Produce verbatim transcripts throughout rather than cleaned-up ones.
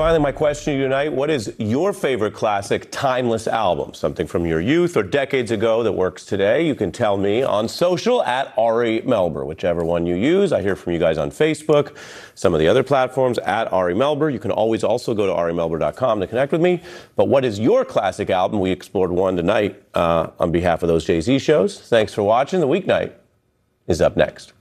finally, my question to you tonight, what is your favorite classic timeless album? Something from your youth or decades ago that works today? You can tell me on social at Ari Melber, whichever one you use. I hear from you guys on Facebook, some of the other platforms at Ari Melber. You can always also go to ari melber dot com to connect with me. But what is your classic album? We explored one tonight uh, on behalf of those Jay-Z shows. Thanks for watching. The Weeknight is up next.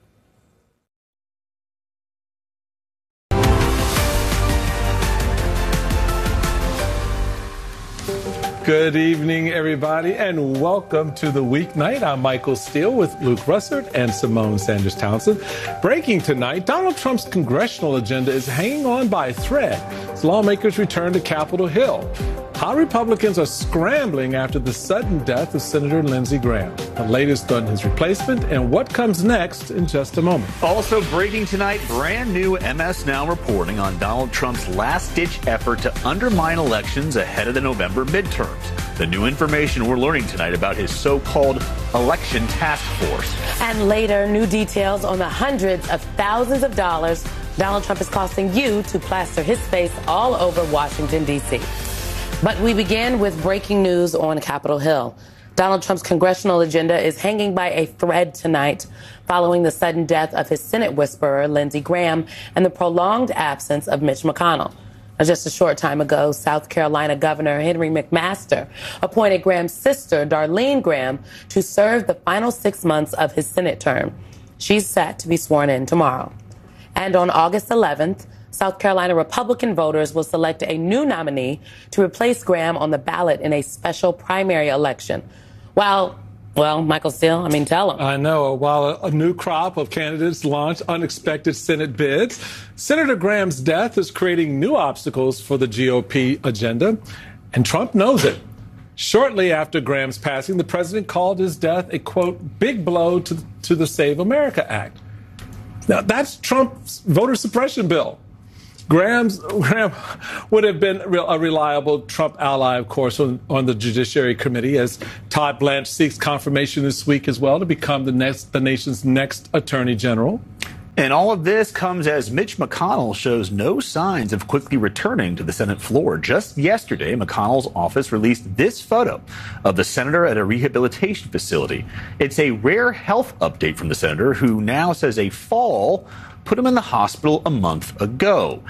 Good evening, everybody, and welcome to the Weeknight. I'm Michael Steele with Luke Russert and Simone Sanders Townsend. Breaking tonight, Donald Trump's congressional agenda is hanging on by a thread as lawmakers return to Capitol Hill. How Republicans are scrambling after the sudden death of Senator Lindsey Graham. The latest on his replacement and what comes next in just a moment. Also breaking tonight, brand new M S Now reporting on Donald Trump's last-ditch effort to undermine elections ahead of the November midterms. The new information we're learning tonight about his so-called election task force. And later, new details on the hundreds of thousands of dollars Donald Trump is costing you to plaster his face all over Washington, D C But we begin with breaking news on Capitol Hill. Donald Trump's congressional agenda is hanging by a thread tonight following the sudden death of his Senate whisperer, Lindsey Graham, and the prolonged absence of Mitch McConnell. Now, just a short time ago, South Carolina Governor Henry McMaster appointed Graham's sister, Darlene Graham, to serve the final six months of his Senate term. She's set to be sworn in tomorrow. And on August eleventh, South Carolina Republican voters will select a new nominee to replace Graham on the ballot in a special primary election. While, well, Michael Steele, I mean, tell him. I know. While a, a new crop of candidates launch unexpected Senate bids, Senator Graham's death is creating new obstacles for the G O P agenda, and Trump knows it. Shortly after Graham's passing, the president called his death a, quote, big blow to, to the Save America Act. Now, that's Trump's voter suppression bill. Graham's, Graham would have been a reliable Trump ally, of course, on, on the Judiciary Committee, as Todd Blanche seeks confirmation this week as well to become the next, the nation's next attorney general. And all of this comes as Mitch McConnell shows no signs of quickly returning to the Senate floor. Just yesterday, McConnell's office released this photo of the senator at a rehabilitation facility. It's a rare health update from the senator, who now says a fall put him in the hospital a month ago.